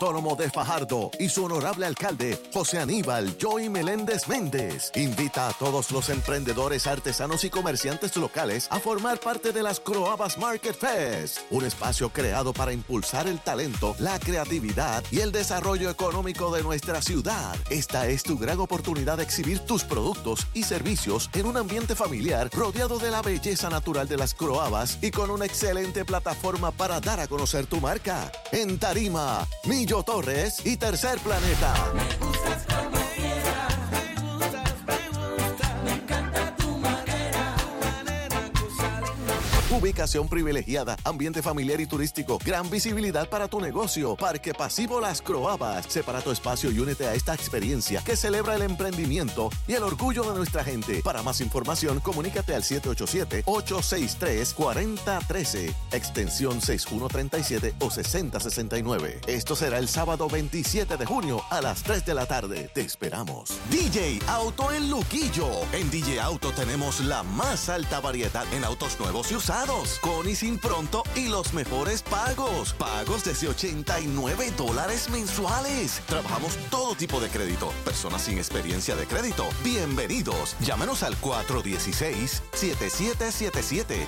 Autónomo de Fajardo y su honorable alcalde, José Aníbal Joey Meléndez Méndez, invita a todos los emprendedores, artesanos y comerciantes locales a formar parte de las Croabas Market Fest, un espacio creado para impulsar el talento, la creatividad y el desarrollo económico de nuestra ciudad. Esta es tu gran oportunidad de exhibir tus productos y servicios en un ambiente familiar rodeado de la belleza natural de las Croabas y con una excelente plataforma para dar a conocer tu marca. En tarima, Millo Torres y Tercer Planeta. Me gustas como quieras, me encanta tu manera, cosa linda. Ubicación privilegiada, ambiente familiar y turístico, gran visibilidad para tu negocio. Parque Pasivo Las Croabas. Separa tu espacio y únete a esta experiencia que celebra el emprendimiento y el orgullo de nuestra gente. Para más información, comunícate al 787-863-4013, extensión 6137 o 6069. Esto será el sábado 27 de junio a las 3 de la tarde. Te esperamos. DJ Auto en Luquillo. En DJ Auto tenemos la más alta variedad en autos nuevos y usados, con y sin pronto y los mejores pagos. Pagos desde $89 mensuales. Trabajamos todo tipo de crédito. Personas sin experiencia de crédito, bienvenidos. Llámenos al 416-7777.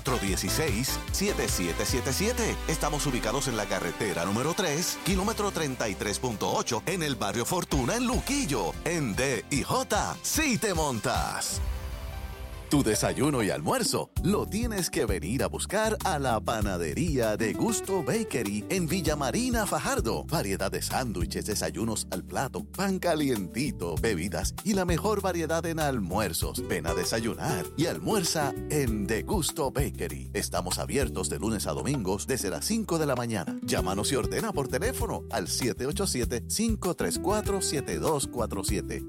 416-7777. Estamos ubicados en la carretera número 3, kilómetro 33.8, en el barrio Fortuna, en Luquillo. En D&J, si te montas. Tu desayuno y almuerzo lo tienes que venir a buscar a la panadería de Gusto Bakery en Villa Marina, Fajardo. Variedad de sándwiches, desayunos al plato, pan calientito, bebidas y la mejor variedad en almuerzos. Ven a desayunar y almuerza en De Gusto Bakery. Estamos abiertos de lunes a domingos desde las 5 de la mañana. Llámanos y ordena por teléfono al 787-534-7247.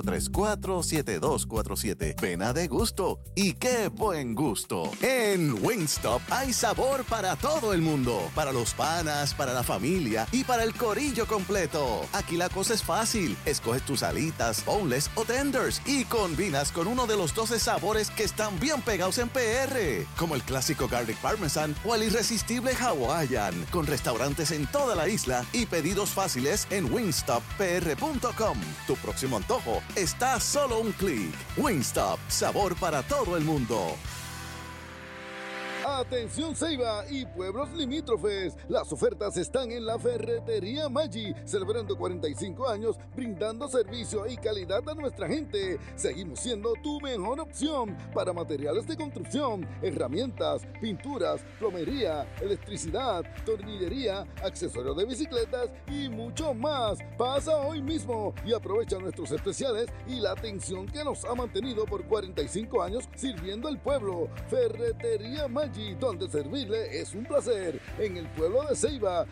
534-7247. Ven a De Gusto. Y qué buen gusto. En Wingstop hay sabor para todo el mundo. Para los panas, para la familia y para el corillo completo. Aquí la cosa es fácil. Escoges tus alitas, boneless o tenders y combinas con uno de los 12 sabores que están bien pegados en PR. Como el clásico Garlic Parmesan o el irresistible Hawaiian. Con restaurantes en toda la isla y pedidos fáciles en wingstoppr.com. Tu próximo antojo está a solo un clic. Wingstop, sabor para todo el mundo. Atención Ceiba y pueblos limítrofes, las ofertas están en la Ferretería Maggi, celebrando 45 años, brindando servicio y calidad a nuestra gente. Seguimos siendo tu mejor opción para materiales de construcción, herramientas, pinturas, plomería, electricidad, tornillería, accesorios de bicicletas y mucho más. Pasa hoy mismo y aprovecha nuestros especiales y la atención que nos ha mantenido por 45 años sirviendo al pueblo. Ferretería Maggi, donde servirle es un placer. En el pueblo de Ceiba,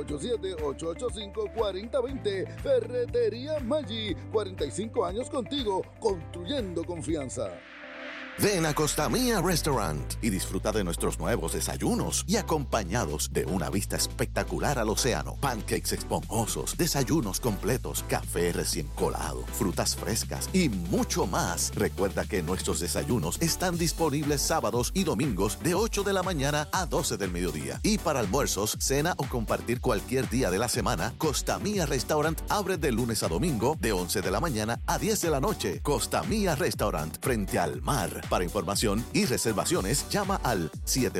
787-885-4020. Ferretería Maggi, 45 años contigo, construyendo confianza. Ven a Costa Mía Restaurant y disfruta de nuestros nuevos desayunos y acompañados de una vista espectacular al océano, pancakes esponjosos, desayunos completos, café recién colado, frutas frescas y mucho más. Recuerda que nuestros desayunos están disponibles sábados y domingos de 8 de la mañana a 12 del mediodía. Y para almuerzos, cena o compartir cualquier día de la semana, Costa Mía Restaurant abre de lunes a domingo de 11 de la mañana a 10 de la noche. Costa Mía Restaurant, frente al mar. Para información y reservaciones, llama al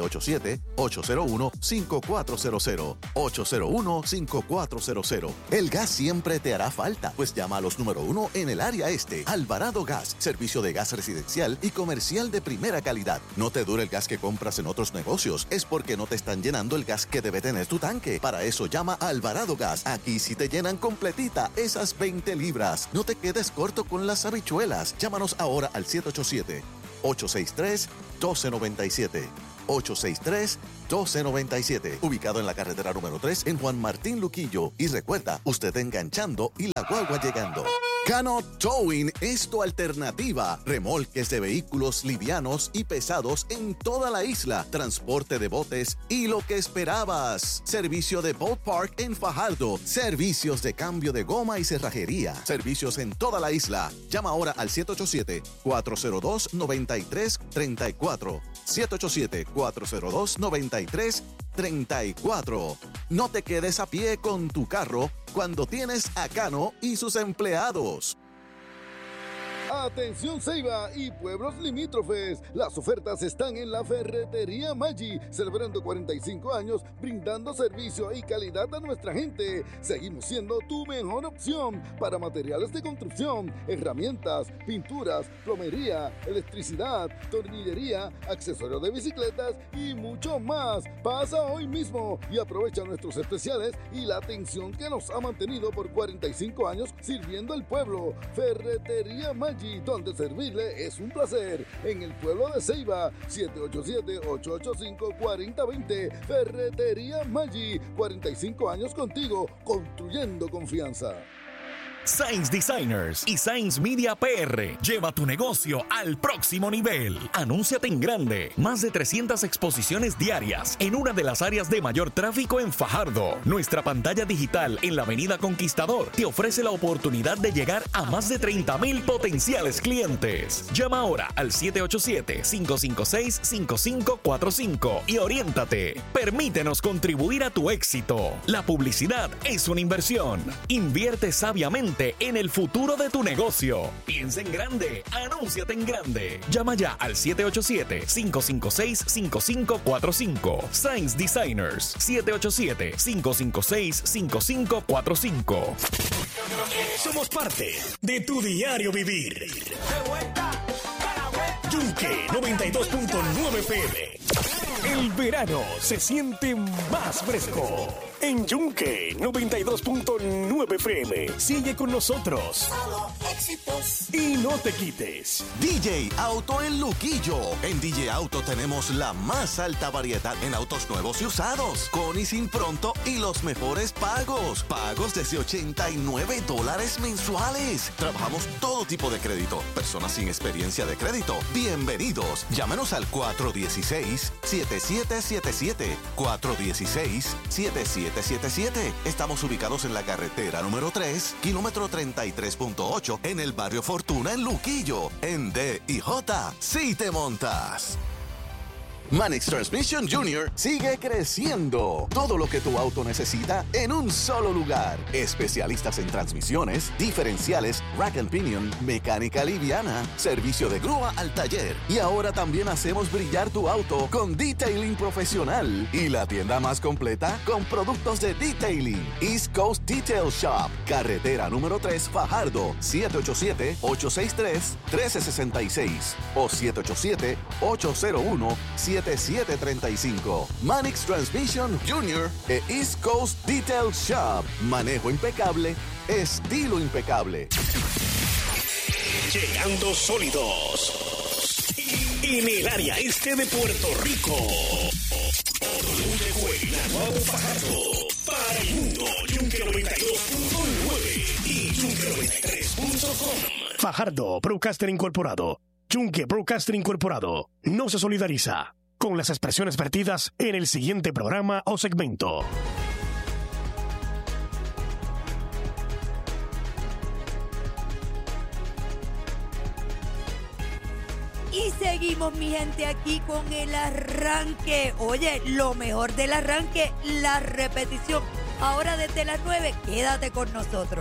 787-801-5400. 801-5400. El gas siempre te hará falta, pues llama a los número 1 en el área este. Alvarado Gas, servicio de gas residencial y comercial de primera calidad. No te dure el gas que compras en otros negocios, es porque no te están llenando el gas que debe tener tu tanque. Para eso llama a Alvarado Gas. Aquí sí te llenan completita esas 20 libras. No te quedes corto con las habichuelas. Llámanos ahora al 787-863-1297. 863-1297. Ubicado en la carretera número 3 en Juan Martín Luquillo. Y recuerda, usted enganchando y la guagua llegando. Cano Towing es tu alternativa. Remolques de vehículos livianos y pesados en toda la isla. Transporte de botes y lo que esperabas. Servicio de Boat Park en Fajardo. Servicios de cambio de goma y cerrajería. Servicios en toda la isla. Llama ahora al 787-402-9334. 787-402-9334. 34. No te quedes a pie con tu carro cuando tienes a Cano y sus empleados. Atención Ceiba y pueblos limítrofes, las ofertas están en la Ferretería Maggi, celebrando 45 años, brindando servicio y calidad a nuestra gente. Seguimos siendo tu mejor opción para materiales de construcción, herramientas, pinturas, plomería, electricidad, tornillería, accesorios de bicicletas y mucho más. Pasa hoy mismo y aprovecha nuestros especiales y la atención que nos ha mantenido por 45 años sirviendo al pueblo. Ferretería Maggi, donde servirle es un placer. En el pueblo de Ceiba, 787-885-4020. Ferretería Maggi, 45 años contigo, construyendo confianza. Sainz Designers y Sainz Media PR. Lleva tu negocio al próximo nivel. Anúnciate en grande. Más de 300 exposiciones diarias en una de las áreas de mayor tráfico en Fajardo. Nuestra pantalla digital en la Avenida Conquistador te ofrece la oportunidad de llegar a más de 30,000 potenciales clientes. Llama ahora al 787-556-5545 y oriéntate. Permítenos contribuir a tu éxito. La publicidad es una inversión. Invierte sabiamente en el futuro de tu negocio. Piensa en grande, anúnciate en grande. Llama ya al 787-556-5545. Sainz Designers, 787-556-5545. Somos parte de tu diario vivir. Yunque 92.9 FM. El verano se siente más fresco. En Yunque 92.9 FM. Sigue con nosotros. Y no te quites. DJ Auto en Luquillo. En DJ Auto tenemos la más alta variedad en autos nuevos y usados, con y sin pronto y los mejores pagos. Pagos desde $89 mensuales. Trabajamos todo tipo de crédito. Personas sin experiencia de crédito, bienvenidos. Llámenos al 416-7777. 416-7777. Estamos ubicados en la carretera número 3, kilómetro 33.8, en el barrio Fortuna, en Luquillo. En D&J, sí te montas. Manix Transmission Jr. sigue creciendo. Todo lo que tu auto necesita en un solo lugar. Especialistas en transmisiones, diferenciales, rack and pinion, mecánica liviana, servicio de grúa al taller. Y ahora también hacemos brillar tu auto con detailing profesional. Y la tienda más completa con productos de detailing. East Coast Detail Shop. Carretera número 3, Fajardo. 787-863-1366 o 787-801-7735. Manix Transmission Jr. e East Coast Detail Shop. Manejo impecable, estilo impecable. Llegando sólidos. En el área este de Puerto Rico. Yunque Fajardo. Para el mundo, Yunque 92.9 y Yunque93.com. Fajardo, Broadcaster Incorporado. Yunque Broadcaster Incorporado no se solidariza con las expresiones vertidas en el siguiente programa o segmento. Y seguimos, mi gente, aquí con el arranque. Oye, lo mejor del arranque, la repetición. Ahora desde las 9, quédate con nosotros.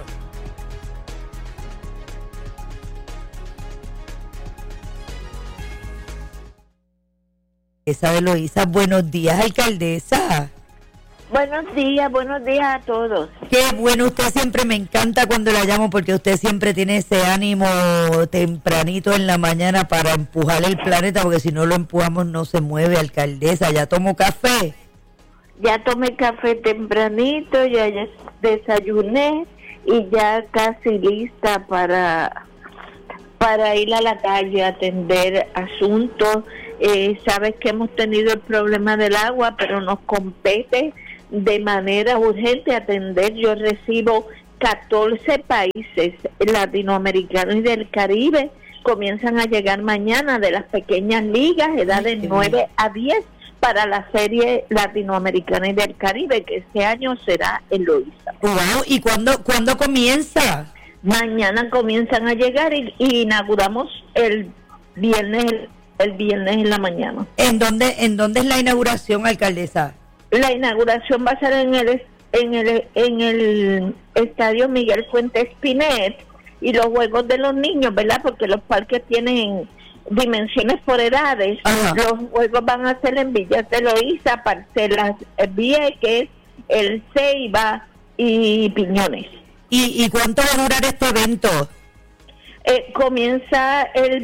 Esa de Eloísa, buenos días, alcaldesa. Buenos días a todos. Qué bueno, usted siempre me encanta cuando la llamo porque usted siempre tiene ese ánimo tempranito en la mañana para empujar el planeta, porque si no lo empujamos no se mueve, alcaldesa. ¿Ya tomó café? Ya tomé café tempranito, ya desayuné y ya casi lista para ir a la calle a atender asuntos. Sabes que hemos tenido el problema del agua, pero nos compete de manera urgente atender. Yo recibo 14 países latinoamericanos y del Caribe, comienzan a llegar mañana de las pequeñas ligas, edades 9 a 10, para la Serie Latinoamericana y del Caribe, que este año será en Eloísa. Wow, ¿y cuándo comienza? Mañana comienzan a llegar y inauguramos el viernes en la mañana. ¿En dónde es la inauguración, alcaldesa? La inauguración va a ser en el Estadio Miguel Fuentes Pinet, y los juegos de los niños, ¿verdad? Porque los parques tienen dimensiones por edades. Ajá. Los juegos van a ser en Villas de Loíza, Parcelas Vieques, El Ceiba y Piñones. ¿Y cuánto va a durar este evento? Comienza el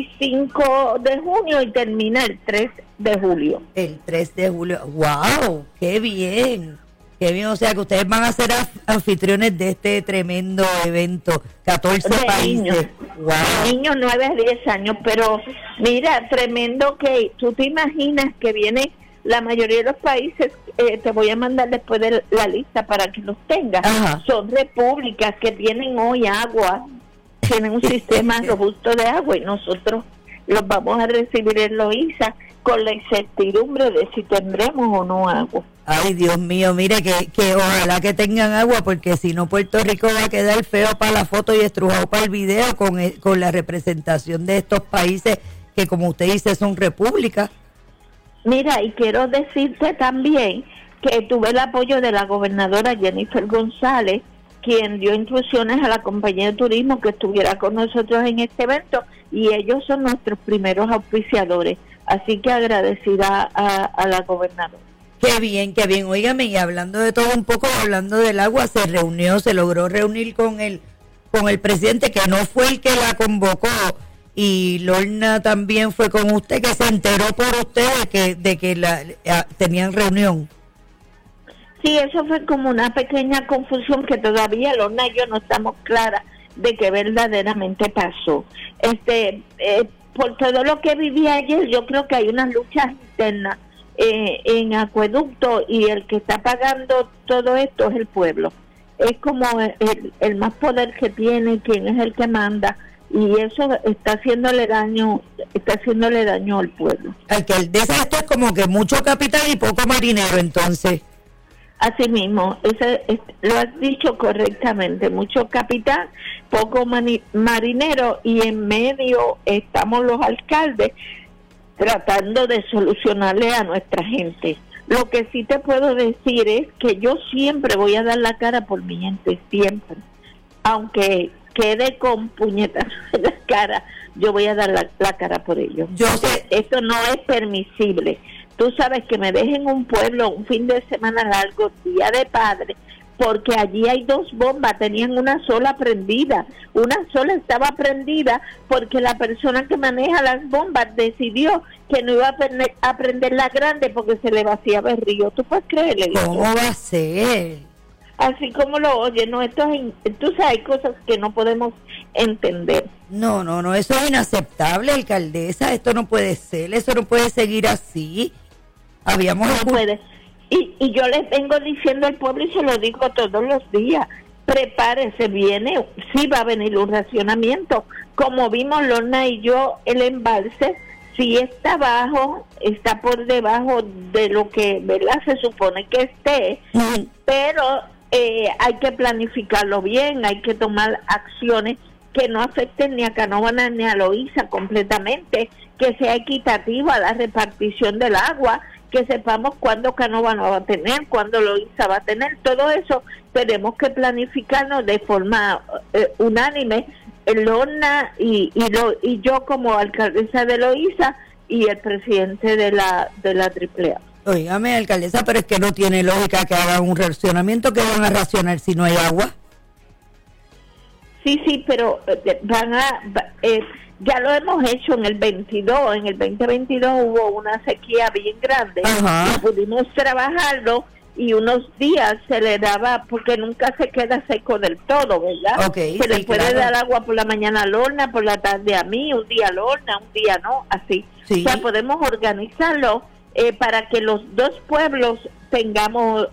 25 de junio y termina el 3 de julio. El 3 de julio. ¡Wow! ¡Qué bien! ¡Qué bien! O sea, que ustedes van a ser anfitriones de este tremendo evento. 14 De países. niños. ¡Wow! Niños 9 a 10 años, pero mira, tremendo que tú te imaginas que viene la mayoría de los países, te voy a mandar después de la lista para que los tengas. Ajá. Son repúblicas que tienen hoy agua, tienen un sistema robusto de agua, y nosotros los vamos a recibir en Loíza con la incertidumbre de si tendremos o no agua. Ay, Dios mío, mire que ojalá que tengan agua, porque si no Puerto Rico va a quedar feo para la foto y estrujado para el video con la representación de estos países que, como usted dice, son repúblicas. Mira, y quiero decirte también que tuve el apoyo de la gobernadora Jennifer González, quien dio instrucciones a la compañía de turismo que estuviera con nosotros en este evento, y ellos son nuestros primeros auspiciadores. Así que agradecida a la gobernadora. Qué bien, qué bien. Óigame, y hablando de todo un poco, hablando del agua, se logró reunir con el presidente, que no fue el que la convocó, y Lorna también fue con usted, que se enteró por usted de que tenían reunión. Sí, eso fue como una pequeña confusión que todavía Lorna y yo no estamos claras de qué verdaderamente pasó. Por todo lo que viví ayer, yo creo que hay unas luchas internas en Acueducto, y el que está pagando todo esto es el pueblo. Es como el más poder que tiene, quien es el que manda, y eso está haciéndole daño al pueblo. Alcaldesa, esto es como que mucho capital y poco marinero, entonces. Así mismo, lo has dicho correctamente, mucho capital, poco marinero, y en medio estamos los alcaldes tratando de solucionarle a nuestra gente. Lo que sí te puedo decir es que yo siempre voy a dar la cara por mi gente, siempre. Aunque quede con puñetas en la cara, yo voy a dar la cara por ellos. Yo sé. Esto no es permisible. Tú sabes que me dejen un pueblo un fin de semana largo, Día de Padre, porque allí hay 2 bombas, tenían una sola prendida. Una sola estaba prendida porque la persona que maneja las bombas decidió que no iba a prender la grande porque se le vaciaba el río. ¿Tú puedes creerle? ¿Cómo va a ser? Así como lo oye, no, tú sabes, hay cosas que no podemos entender. No, eso es inaceptable, alcaldesa, esto no puede ser, eso no puede seguir así. No puede. Y yo les vengo diciendo al pueblo, y se lo digo todos los días, prepárese, sí va a venir un racionamiento. Como vimos Lorna y yo, el embalse sí está por debajo de lo que, ¿verdad?, se supone que esté, pero hay que planificarlo bien, hay que tomar acciones que no afecten ni a Canóvana ni a Loíza completamente, que sea equitativa la repartición del agua, que sepamos cuándo Canóvana va a tener, cuándo Loíza va a tener. Todo eso tenemos que planificarnos de forma unánime, Lorna y yo como alcaldesa de Loíza y el presidente de la AAA. Óigame, alcaldesa, pero es que no tiene lógica que hagan un racionamiento. ¿Que van a racionar si no hay agua? Sí, pero ya lo hemos hecho en el 2022 hubo una sequía bien grande. Ajá. Y pudimos trabajarlo, y unos días se le daba, porque nunca se queda seco del todo, ¿verdad? Okay, se le puede dar agua por la mañana a Lorna, por la tarde a mí, un día a Lorna, un día no, así. Sí. O sea, podemos organizarlo para que los 2 pueblos tengamos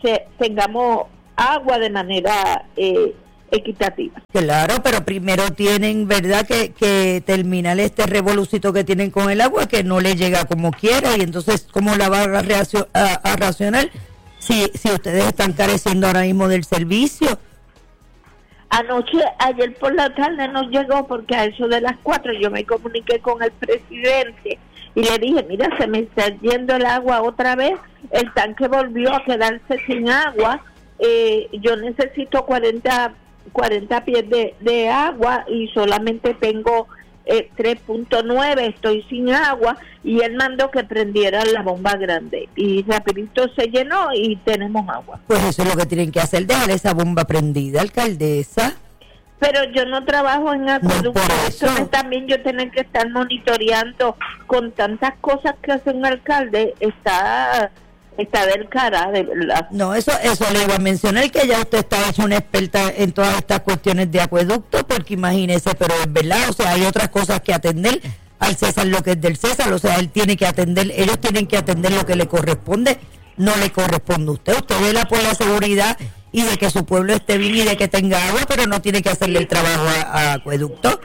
agua de manera equitativa. Claro, pero primero tienen, ¿verdad?, que terminar este revolucito que tienen con el agua, que no le llega como quiera, y entonces, ¿cómo la va a racionar si ustedes están careciendo ahora mismo del servicio? Ayer por la tarde nos llegó porque a eso de las 4 yo me comuniqué con el presidente y le dije, mira, se me está yendo el agua otra vez, el tanque volvió a quedarse sin agua, yo necesito 40 pies de agua y solamente tengo 3.9, estoy sin agua, y él mandó que prendiera la bomba grande y rapidito se llenó y tenemos agua. Pues eso es lo que tienen que hacer, dejar esa bomba prendida, alcaldesa. Pero yo no trabajo en acueducto, eso es también yo tener que estar monitoreando con tantas cosas que hace un alcalde, está del cara, de verdad. No, eso le iba a mencionar, que ya usted está hecho una experta en todas estas cuestiones de acueducto, porque imagínese, pero es verdad, o sea, hay otras cosas que atender, al César lo que es del César, o sea, ellos tienen que atender lo que le corresponde, no le corresponde a usted vela por la seguridad y de que su pueblo esté bien y de que tenga agua, pero no tiene que hacerle el trabajo a acueducto.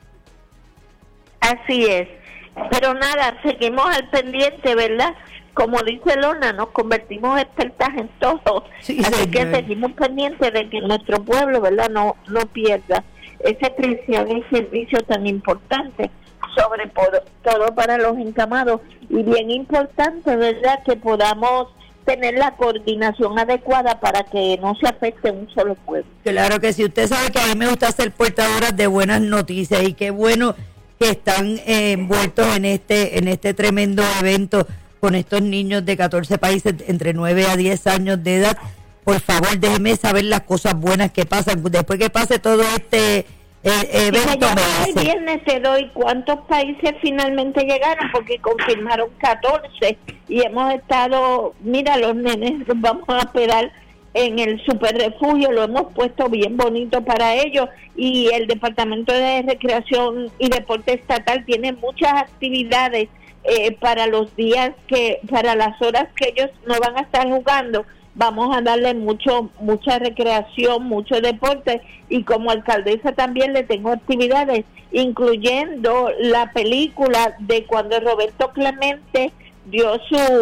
Así es, pero nada, seguimos al pendiente, ¿verdad? Como dice Lorna, nos convertimos expertas en todo, sí, así señor. Que seguimos pendientes de que nuestro pueblo, ¿verdad?, no pierda ese preciado servicio tan importante, sobre todo para los encamados, y bien importante, ¿verdad?, que podamos tener la coordinación adecuada para que no se afecte un solo pueblo. Claro que sí, usted sabe que a mí me gusta ser portadora de buenas noticias, y qué bueno que están envueltos en este tremendo evento con estos niños de 14 países entre 9 a 10 años de edad. Por favor, déjeme saber las cosas buenas que pasan. Después que pase todo este evento. El viernes te doy cuántos países finalmente llegaron, porque confirmaron 14 y hemos estado, mira, los nenes los vamos a esperar en el super refugio, lo hemos puesto bien bonito para ellos, y el Departamento de Recreación y Deporte Estatal tiene muchas actividades para los días para las horas que ellos no van a estar jugando. Vamos a darle mucha recreación, mucho deporte, y como alcaldesa también le tengo actividades, incluyendo la película de cuando Roberto Clemente dio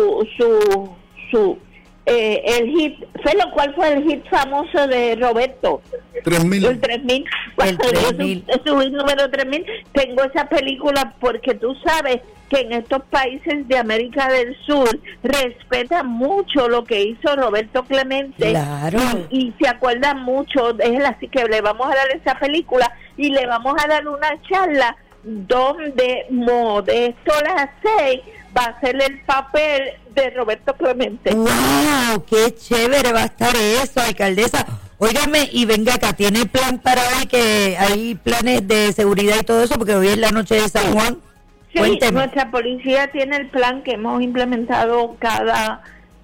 el hit. Felo, ¿cuál fue el hit famoso de Roberto? 3000. El 3000. Es su hit número 3000. Tengo esa película porque tú sabes que en estos países de América del Sur respetan mucho lo que hizo Roberto Clemente. Claro. Y se acuerdan mucho de él, así que le vamos a dar esa película y le vamos a dar una charla donde Modesto Lacey va a hacer el papel de Roberto Clemente. ¡Wow! ¡Qué chévere va a estar eso, alcaldesa! Óigame, y venga acá, ¿tiene plan para hoy? Que hay planes de seguridad y todo eso, porque hoy es la noche de San Juan. Sí, cuénteme. Nuestra policía tiene el plan que hemos implementado cada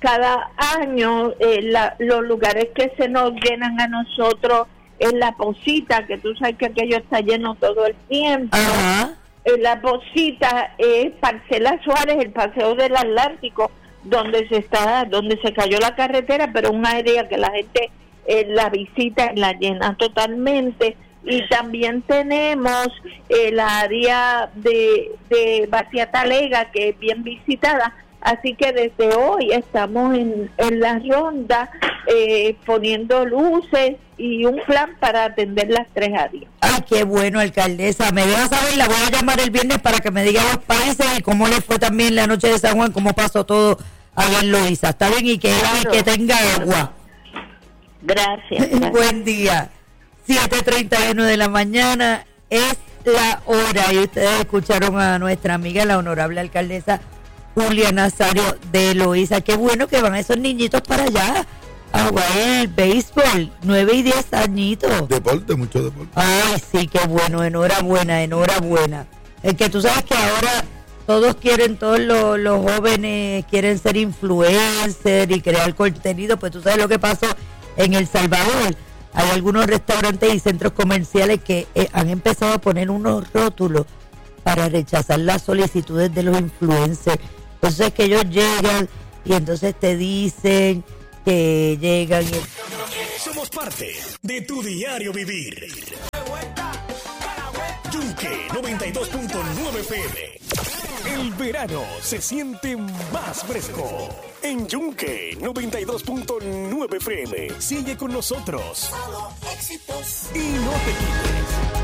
año. Los lugares que se nos llenan a nosotros es la Posita, que tú sabes que aquello está lleno todo el tiempo. Ajá. La Posita es Parcela Suárez, el Paseo del Atlántico, donde se cayó la carretera, pero un área que la gente la visita y la llena totalmente. Y también tenemos el área de Batia Talega, que es bien visitada. Así que desde hoy estamos en la ronda poniendo luces y un plan para atender las 3 áreas. Ay, qué bueno, alcaldesa. Me deja saber, la voy a llamar el viernes para que me diga los países y cómo le fue también la noche de San Juan, cómo pasó todo allá en Loíza. Está bien, y que tenga agua. Gracias. Buen día. 7:31 de la mañana es la hora, y ustedes escucharon a nuestra amiga, la honorable alcaldesa Julia Nazario de Loíza. Qué bueno que van esos niñitos para allá a jugar el béisbol, 9 y 10 añitos. Deporte, mucho deporte. Ay, sí, qué bueno, enhorabuena. Es que tú sabes que ahora todos los jóvenes quieren ser influencers y crear contenido. Pues tú sabes lo que pasó en El Salvador. Hay algunos restaurantes y centros comerciales que han empezado a poner unos rótulos para rechazar las solicitudes de los influencers. Entonces que ellos llegan y entonces te dicen que llegan Somos parte de tu diario vivir. Yunque 92.9 FM. El verano se siente más fresco. En Yunque 92.9 FM. Sigue con nosotros. Solo éxitos. Y no te quites.